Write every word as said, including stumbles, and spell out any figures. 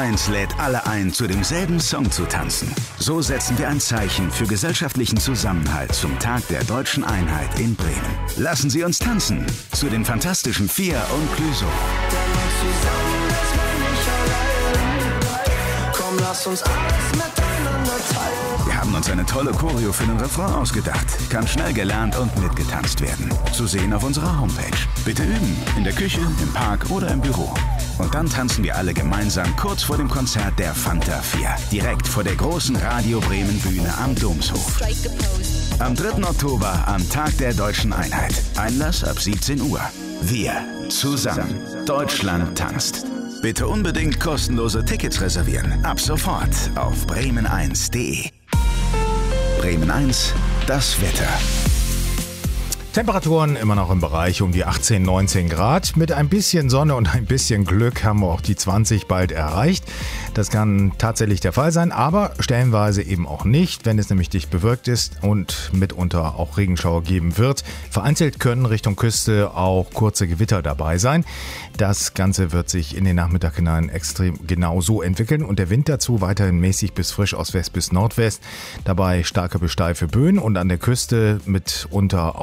eins lädt alle ein, zu demselben Song zu tanzen. So setzen wir ein Zeichen für gesellschaftlichen Zusammenhalt zum Tag der deutschen Einheit in Bremen. Lassen Sie uns tanzen zu den Fantastischen Vier und Clüso. Komm, lass uns alles miteinander teilen. Wir haben uns eine tolle Choreo für den Refrain ausgedacht. Kann schnell gelernt und mitgetanzt werden. Zu sehen auf unserer Homepage. Bitte üben, in der Küche, im Park oder im Büro. Und dann tanzen wir alle gemeinsam kurz vor dem Konzert der Fanta vier. Direkt vor der großen Radio Bremen Bühne am Domshof. Am dritten Oktober, am Tag der deutschen Einheit. Einlass ab siebzehn Uhr. Wir zusammen. Deutschland tanzt. Bitte unbedingt kostenlose Tickets reservieren. Ab sofort auf bremen eins punkt de. Bremen eins, das Wetter. Temperaturen immer noch im Bereich um die achtzehn, neunzehn Grad. Mit ein bisschen Sonne und ein bisschen Glück haben wir auch die zwanzig bald erreicht. Das kann tatsächlich der Fall sein, aber stellenweise eben auch nicht, wenn es nämlich dicht bewölkt ist und mitunter auch Regenschauer geben wird. Vereinzelt können Richtung Küste auch kurze Gewitter dabei sein. Das Ganze wird sich in den Nachmittag hinein extrem genau so entwickeln und der Wind dazu weiterhin mäßig bis frisch aus West bis Nordwest. Dabei starke bis steife Böen und an der Küste mitunter auch